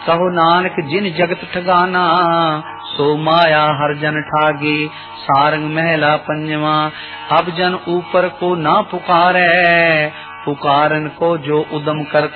कहो नानक जिन जगत ठगाना, सो माया हर जन ठागे। सारंग महला पंजवा। अब जन ऊपर को ना पुकारे, पुकारन को जो उदम कर